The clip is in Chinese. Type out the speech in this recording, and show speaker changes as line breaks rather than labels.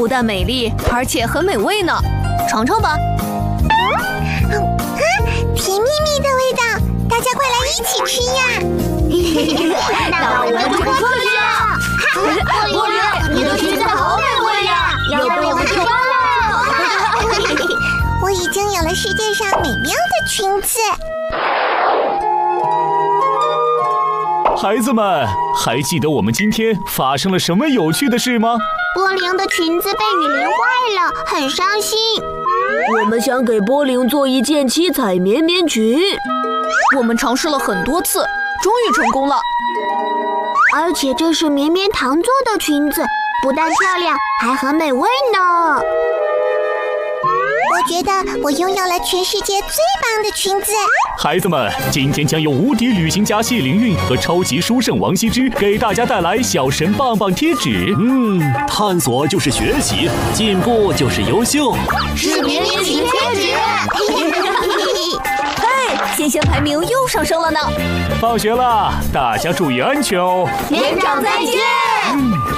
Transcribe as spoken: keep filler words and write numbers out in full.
不但美丽，而且很美味呢。尝尝吧。
啊，甜蜜蜜的味道，大家快来一起吃呀！
那我们就客气了。玻璃，你的裙子好美味呀，要被我们吃光了。
我已经有了世界上美妙的裙子。
孩子们，还记得我们今天发生了什么有趣的事吗？
波灵的裙子被雨淋坏了，很伤心。
我们想给波灵做一件七彩绵绵裙。
我们尝试了很多次，终于成功了。
而且这是绵绵糖做的裙子，不但漂亮，还很美味呢。我觉得我拥有了全世界最棒的裙子。
孩子们，今天将由无敌旅行家谢灵运和超级书圣王羲之给大家带来小神棒棒贴纸。
嗯，探索就是学习，进步就是优秀。
是绵绵裙贴纸。
嘿，新鲜排名又上升了呢。
放学了，大家注意安全哦。
园长再见。
嗯